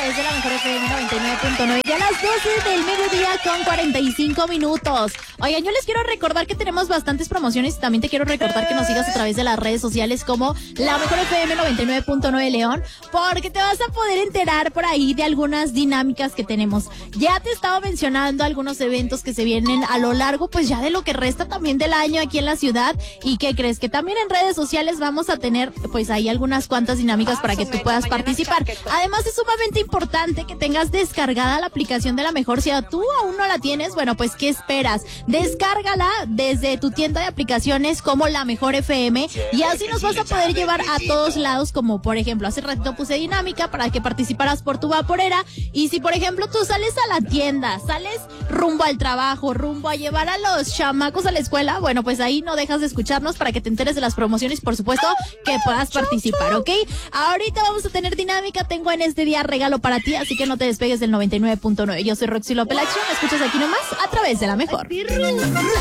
través de la mejor FM 99.9. Ya a las 12 del mediodía con 45 minutos. Oigan, yo les quiero recordar que tenemos bastantes promociones y también te quiero recordar que nos sigas a través de las redes sociales como la mejor FM 99.9 León, porque te vas a poder enterar por ahí de algunas dinámicas que tenemos. Ya te estaba mencionando algunos eventos que se vienen a lo largo, pues ya de lo que resta también del año aquí en la ciudad. ¿Y qué crees? Que también en redes sociales vamos a tener pues ahí algunas cuantas dinámicas para que tú puedas participar. Además es sumamente importante que tengas descargada la aplicación de La Mejor. Si tú aún no la tienes, bueno, pues ¿qué esperas? Descárgala desde tu tienda de aplicaciones como La Mejor FM y así nos vas a poder llevar a todos lados, como por ejemplo hace ratito puse dinámica para que participaras por tu vaporera. Y si por ejemplo tú sales a la tienda, sales rumbo al trabajo, rumbo a llevar a los chamacos a la escuela, bueno, pues ahí no dejas de escucharnos para que te enteres de las promociones, por supuesto, que puedas participar, ¿ok? Ahorita vamos a tener dinámica, tengo en este día regalo para ti, así que no te despegues del 99.9. Yo soy Roxy López, la acción, me escuchas aquí nomás a través de La Mejor.